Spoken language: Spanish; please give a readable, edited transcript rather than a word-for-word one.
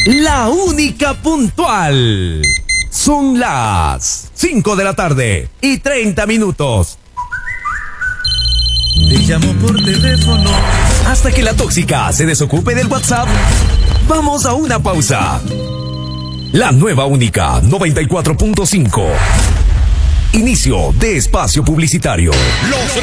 La única puntual. Son las 5 de la tarde y 30 minutos. Te llamo por teléfono. Hasta que la tóxica se desocupe del WhatsApp, vamos a una pausa. La nueva única 94.5. Inicio de espacio publicitario.